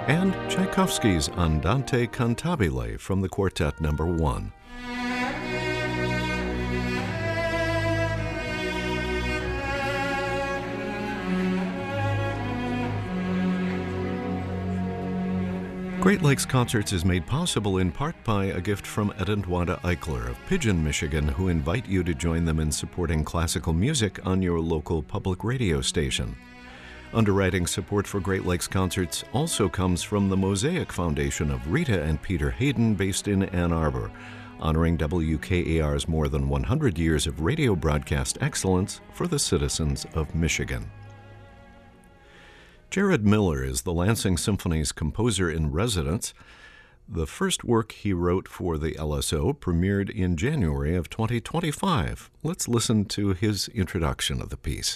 and Tchaikovsky's Andante Cantabile from the Quartet No. 1. Great Lakes Concerts is made possible in part by a gift from Ed and Wanda Eichler of Pigeon, Michigan, who invite you to join them in supporting classical music on your local public radio station. Underwriting support for Great Lakes Concerts also comes from the Mosaic Foundation of Rita and Peter Hayden, based in Ann Arbor, honoring WKAR's more than 100 years of radio broadcast excellence for the citizens of Michigan. Jared Miller is the Lansing Symphony's composer-in-residence. The first work he wrote for the LSO premiered in January of 2025. Let's listen to his introduction of the piece.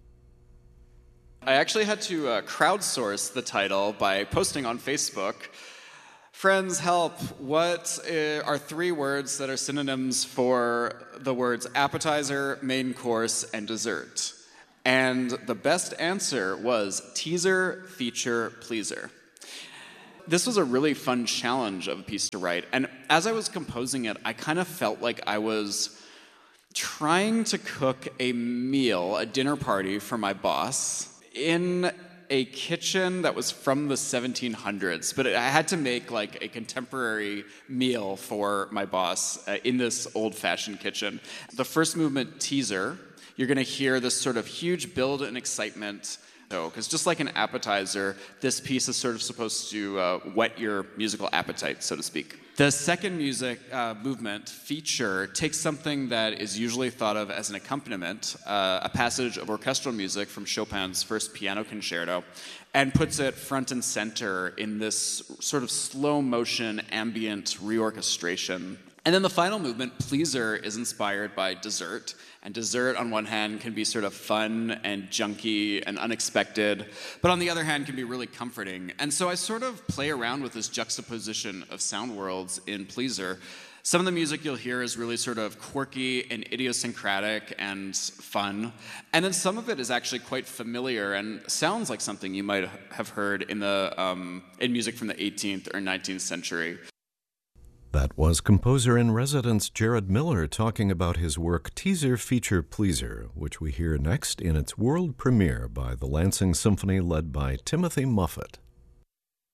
I actually had to crowdsource the title by posting on Facebook, "Friends, help, what are 3 words that are synonyms for the words appetizer, main course, and dessert?" And the best answer was teaser, feature, pleaser. This was a really fun challenge of a piece to write. And as I was composing it, I kind of felt like I was trying to cook a meal, a dinner party for my boss in a kitchen that was from the 1700s. But I had to make like a contemporary meal for my boss in this old-fashioned kitchen. The first movement, teaser, you're going to hear this sort of huge build and excitement, because just like an appetizer, this piece is sort of supposed to whet your musical appetite, so to speak. The second movement, feature, takes something that is usually thought of as an accompaniment, a passage of orchestral music from Chopin's first piano concerto, and puts it front and center in this sort of slow motion ambient reorchestration. And then the final movement, pleaser, is inspired by dessert. And dessert, on one hand, can be sort of fun and junky and unexpected, but on the other hand, can be really comforting. And so I sort of play around with this juxtaposition of sound worlds in pleaser. Some of the music you'll hear is really sort of quirky and idiosyncratic and fun. And then some of it is actually quite familiar and sounds like something you might have heard in music from the 18th or 19th century. That was composer-in-residence Jared Miller talking about his work Teaser, Feature, Pleaser, which we hear next in its world premiere by the Lansing Symphony led by Timothy Muffet.